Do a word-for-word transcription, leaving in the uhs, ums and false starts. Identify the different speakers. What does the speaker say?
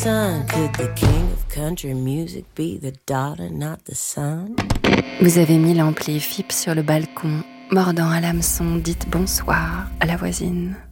Speaker 1: son? Could the king of country music be the daughter, not the son?
Speaker 2: Vous avez mis l'ampli F I P sur le balcon, mordant à l'hameçon, dites bonsoir à la voisine.